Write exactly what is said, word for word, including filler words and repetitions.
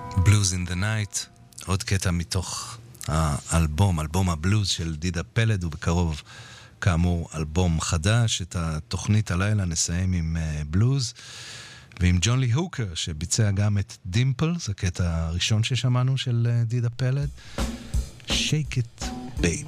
Blues in the Night, עוד קטע מתוך האלבום, אלבום הבלוז של דידה פלד, ובקרוב כאמור אלבום חדש. את התוכנית הלילה נסיים עם בלוז ועם ג'ון לי הוקר שביצע גם את דימפלס, הקטע הראשון ששמענו של דידה פלד, Shake It Baby.